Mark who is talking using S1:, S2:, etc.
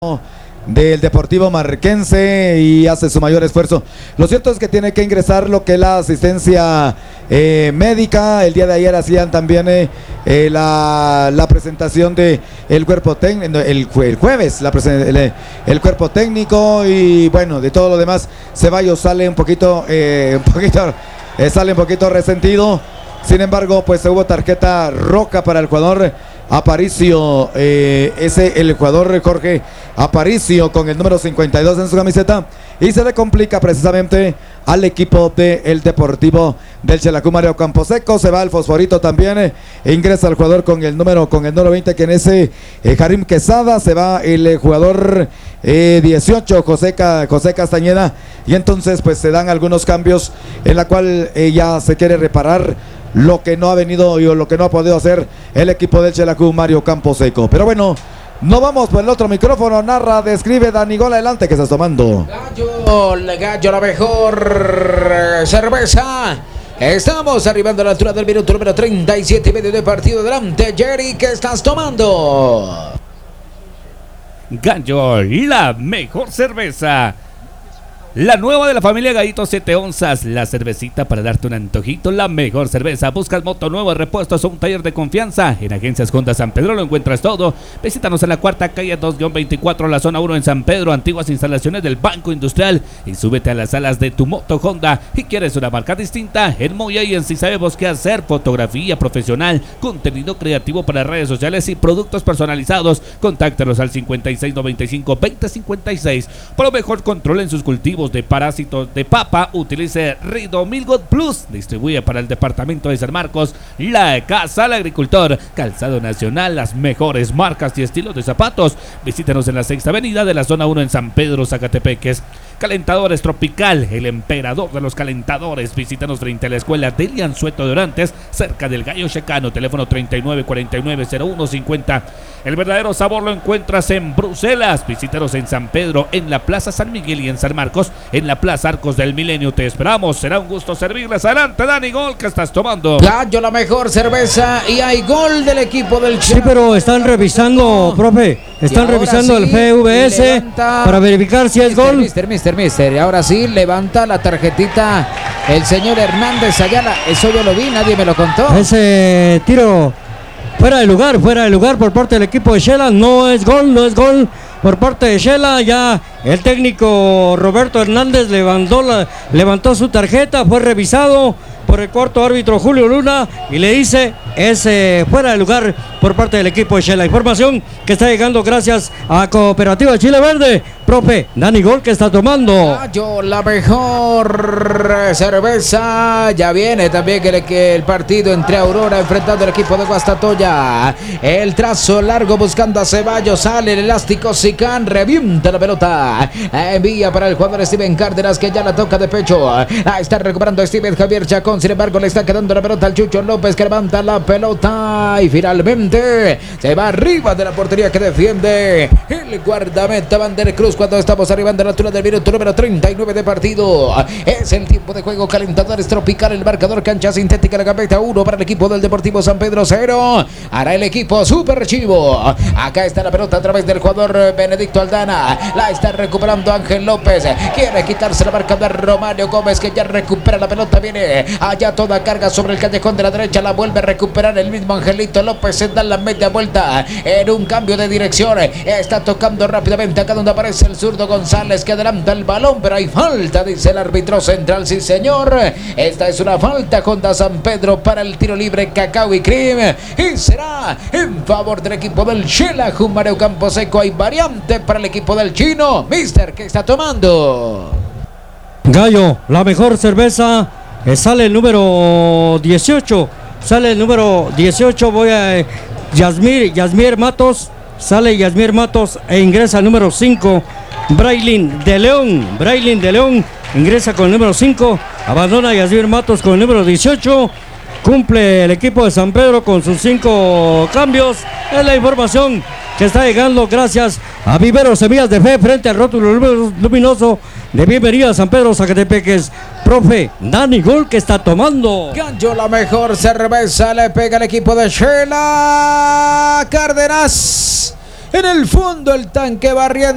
S1: del Deportivo Marquense y hace su mayor esfuerzo. Lo cierto es que tiene que ingresar lo que es la asistencia médica. El día de ayer hacían también la presentación de el cuerpo técnico, el jueves el cuerpo técnico, y bueno, de todo lo demás Ceballos sale un poquito resentido. Sin embargo, pues hubo tarjeta roja para el jugador Aparicio, el jugador Jorge Aparicio con el número 52 en su camiseta, y se le complica precisamente al equipo del Deportivo del Xelajú. Mario Camposeco se va al fosforito también, ingresa el jugador con el número 20, que en ese Karim Quesada. Se va el jugador 18 José Castañeda, y entonces pues se dan algunos cambios en la cual ya se quiere reparar lo que no ha venido y lo que no ha podido hacer el equipo del Xelajú, Mario Camposeco. Pero bueno, no vamos por el otro micrófono. Narra, describe Dani Gol. Adelante, que estás tomando.
S2: Gallo, la mejor cerveza. Estamos arribando a la altura del minuto número 37 y medio de partido. Adelante, Jerry, ¿qué estás tomando?
S3: Gallo, la mejor cerveza. La nueva de la familia Gallito 7 onzas, la cervecita para darte un antojito, la mejor cerveza. Buscas moto nueva, repuestos o un taller de confianza. En Agencias Honda San Pedro lo encuentras todo. Visítanos en la cuarta calle 2-24, la zona 1 en San Pedro, antiguas instalaciones del Banco Industrial. Y súbete a las alas de tu moto Honda. Y quieres una marca distinta, en Moya y en Si sabemos qué hacer. Fotografía profesional, contenido creativo para redes sociales y productos personalizados. Contáctanos al 5695-2056. Para mejor control en sus cultivos de parásitos de papa, utilice Ridomilgot Plus. Distribuye para el departamento de San Marcos la Casa del Agricultor. Calzado nacional, las mejores marcas y estilos de zapatos. Visítanos en la sexta avenida de la zona 1 en San Pedro, Zacatepeques. Calentadores Tropical, el emperador de los calentadores. Visítanos frente a la escuela Delian Sueto de Orantes, cerca del Gallo Checano. Teléfono 3949-0150. El verdadero sabor lo encuentras en Bruselas. Visítanos en San Pedro, en la Plaza San Miguel, y en San Marcos, en la Plaza Arcos del Milenio. Te esperamos, será un gusto servirles. Adelante, Dani Gol, ¿qué estás tomando?
S2: Gallo, la mejor cerveza, y hay gol del equipo del Xelajú.
S4: Sí, pero están revisando, profe, están revisando el GVS para verificar si es gol.
S2: Mister, ahora sí levanta la tarjetita el señor Hernández Ayala. Eso yo lo vi, nadie me lo contó.
S4: Ese tiro fuera de lugar por parte del equipo de Xela. No es gol por parte de Xela. Ya el técnico Roberto Hernández levantó su tarjeta, fue revisado por el cuarto árbitro Julio Luna y le dice es fuera de lugar por parte del equipo de Xela. Información que está llegando gracias a Cooperativa Chile Verde. Profe, Dani Gol, ¿qué está tomando?
S2: Gallo, la mejor cerveza. Ya viene también el partido entre Aurora enfrentando al equipo de Guastatoya. El trazo largo buscando a Ceballos, sale el elástico Sicán, revienta la pelota, envía para el jugador Steven Cárdenas, que ya la toca de pecho. Está recuperando Steven Javier Chacón, sin embargo le está quedando la pelota al Chucho López, que levanta la pelota y finalmente se va arriba de la portería que defiende el guardameta Vander Cruz. Cuando estamos arribando a la altura del minuto número 39 de partido, es el tiempo de juego. Calentadores Tropical, el marcador cancha sintética, la Gambetta 1 para el equipo del Deportivo San Pedro, 0 hará el equipo Super Chivo. Acá está la pelota a través del jugador Benedicto Aldana, la está recuperando Ángel López, quiere quitarse la marca de Romario Gómez, que ya recupera la pelota, viene allá toda carga sobre el callejón de la derecha, la vuelve a recuperar el mismo Angelito López, se da la media vuelta en un cambio de dirección, está tocando rápidamente acá donde aparece el zurdo González, que adelanta el balón, pero hay falta, dice el árbitro central. Sí, señor, esta es una falta Honda San Pedro para el tiro libre Cacao y Cream, y será en favor del equipo del Xelajú. Mario Camposeco, hay variante para el equipo del chino. Mister, ¿qué está tomando?
S4: Gallo, la mejor cerveza. Sale el número 18. Voy a Yasmir Matos. Sale Yasmir Matos e ingresa el número 5. Braylin de León ingresa con el número 5. Abandona Yasmir Matos con el número 18. Cumple el equipo de San Pedro con sus 5 cambios. Es la información que está llegando gracias a Vivero Semillas de Fe, frente al rótulo luminoso de bienvenida a San Pedro, Zacatepeques. Profe, Dani Gol, ¿qué está tomando?
S2: Gallo, la mejor cerveza, le pega el equipo de Xela. Cárdenas en el fondo, el tanque barriendo.